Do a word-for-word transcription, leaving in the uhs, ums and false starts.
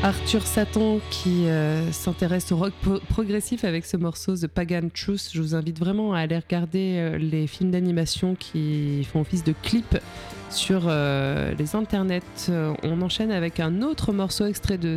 Arthur Satan qui euh, s'intéresse au rock po- progressif avec ce morceau The Pagan Truth. Je vous invite vraiment à aller regarder euh, les films d'animation qui font office de clips sur euh, les internets. Euh, on enchaîne avec un autre morceau extrait de